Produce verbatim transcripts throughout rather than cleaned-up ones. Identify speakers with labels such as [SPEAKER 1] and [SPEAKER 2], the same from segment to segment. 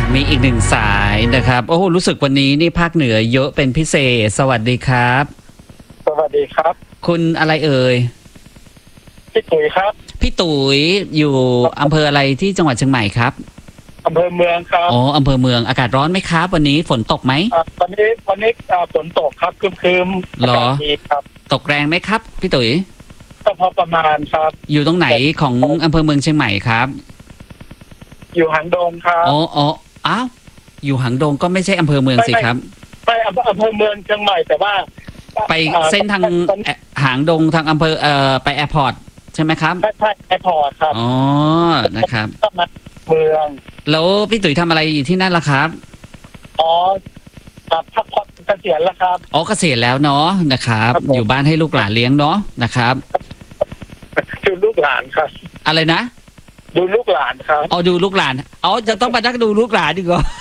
[SPEAKER 1] มีอีกหนึ่งสายนะครับโอ้โหรู้สึกวันนี้นี่ภาคเหนือเยอะเป็นพิเศษสวัสดีครับ
[SPEAKER 2] สวัสดีครับ
[SPEAKER 1] คุณอะไรเอ่ย
[SPEAKER 2] พี่ตุ๋ยครับ
[SPEAKER 1] พี่ตุ๋ยอยู่อำเภออะไรที่จังหวัดเชียงใหม่ครับ
[SPEAKER 2] อำเภอเมืองครับ
[SPEAKER 1] อ๋ออำเภอเมืองอากาศร้อนไหมครับวันนี้ฝนตกไหม
[SPEAKER 2] วันนี้วันนี้ฝนตกครับครึมๆอากาศดีครับ
[SPEAKER 1] ตกแรงไหมครับพี่ตุ๋ย
[SPEAKER 2] ก็พอประมาณครับ
[SPEAKER 1] อยู่ตรงไหนของอำเภอเมืองเชียงใหม่ครับ
[SPEAKER 2] อยู่หางดงครับ
[SPEAKER 1] อ๋ออ๋ออ้าวอยู่หางดงก็ไม่ใช่อำเภอเมืองสิครับ
[SPEAKER 2] ไปอำเภอเมืองเชียงใหม่แต่ว่า
[SPEAKER 1] ไปเส้นทางหางดงทางอำเภอเอ่อไปแอร์พอร์ตใช่ไหมครับ
[SPEAKER 2] ใช่ใช่แอร์พอร์ตครับ
[SPEAKER 1] อ๋อนะครับ
[SPEAKER 2] เมือง
[SPEAKER 1] แล้วพี่ตุ๋ยทำอะไรอยู่ที่นั่นล่ะครับ
[SPEAKER 2] อ๋อพักผ่อนเกษียณแล้วครับ
[SPEAKER 1] อ๋อเกษียณแล้วเนาะนะครับอยู่บ้านให้ลูกหลานเลี้ยงเนาะนะครับ
[SPEAKER 2] ดูลูกหลานครับ
[SPEAKER 1] อะไรนะ
[SPEAKER 2] ดูลูกหลานครับ
[SPEAKER 1] อ๋อดูลูกหลานอ๋อจะต้องมานักดูลูกหลานดีกว่า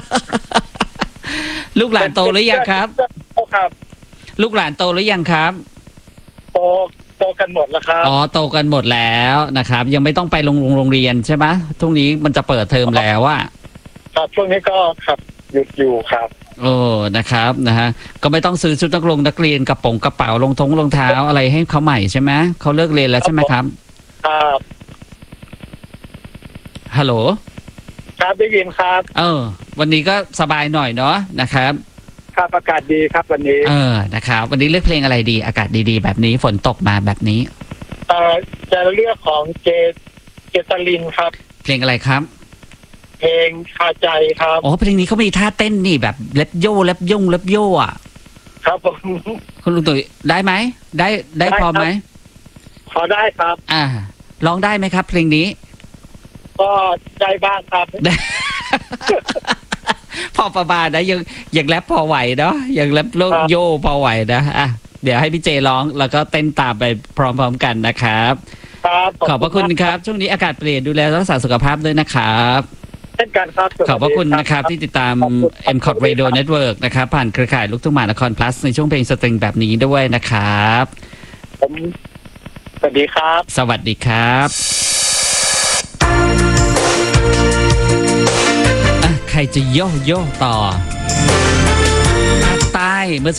[SPEAKER 1] ลูกหลานโตหรือยังครับ
[SPEAKER 2] โอ้ครับ
[SPEAKER 1] ลูกหลานโตหรือยังครับ
[SPEAKER 2] โตโตกันหมดแล้วครับ
[SPEAKER 1] อ๋อโตกันหมดแล้วนะครับยังไม่ต้องไปโรงโรงเรียนใช่ไหมช่วงนี้มันจะเปิดเทอมแล้วอะ
[SPEAKER 2] ครับช่วงนี้ก็ครับหยุดอยู่ครับ
[SPEAKER 1] โอ้นะครับนะฮะก็ไม่ต้องซื้อชุดนักเรียนนักเรียนกระโปรงกระเป๋ารองท้องรองเท้าอะไรให้เขาใหม่ใช่ไหมเขาเลิกเรียนแล้วใช่ไหมครับ
[SPEAKER 2] ครับ
[SPEAKER 1] ฮัลโหล
[SPEAKER 2] ครับได้ยินครับ
[SPEAKER 1] เออวันนี้ก็สบายหน่อยเนาะนะครับ
[SPEAKER 2] ครับอากาศดีครับวันนี้
[SPEAKER 1] เออนะครับวันนี้เลือกเพลงอะไรดีอากาศดีๆแบบนี้ฝนตกมาแบบนี้
[SPEAKER 2] เอ่อจะเลือกของเจเจตลินครับ
[SPEAKER 1] เพลงอะไรครับ
[SPEAKER 2] เพลงคาใจครับ
[SPEAKER 1] อ๋อเพลงนี้เขามีท่าเต้นนี่แบบเล็บโย่เล็บย่งเล็บโย่อะ
[SPEAKER 2] ครับผม
[SPEAKER 1] คุณลุงตุ๋ยได้ไหมได้ได้พอไหม
[SPEAKER 2] พอได้ครับ
[SPEAKER 1] อ่าร้องได้ไหมครับเพลงนี้
[SPEAKER 2] ก็ได้บ้างครับ
[SPEAKER 1] พอประมาณนะยังยังแรปพอไหวเนาะยังแรปโลโย่พอไหวนะอ่ะเดี๋ยวให้พี่เจร้องแล้วก็เต้นตามไปพร้อมๆกันนะครับขอบพระคุณครับช่วงนี้อากาศเปลี่ยนดูแลรักษาสุขภาพด้วยนะครับ
[SPEAKER 2] เช่นกันครับ
[SPEAKER 1] ขอบพระคุณนะครับที่ติดตาม เอ็ม คอ ที Radio Network นะครับผ่านเครือข่ายลูกทุ่งมหานคร plus ในช่วงเพลงสตริงแบบนี้ด้วยนะครับ
[SPEAKER 2] ผมสวัสดีครับ
[SPEAKER 1] สวัสดีครับใครจะโยโย่ต่อภาคใต้เมื่อ